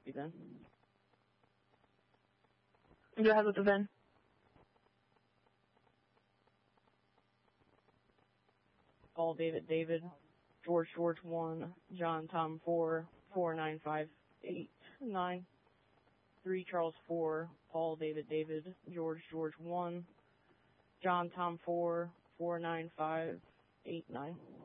copy then. Go ahead with the VIN. Paul David David, George George 1, John Tom 4, 49589. 3 Charles 4, Paul David David, George George 1, John Tom 4, 49589.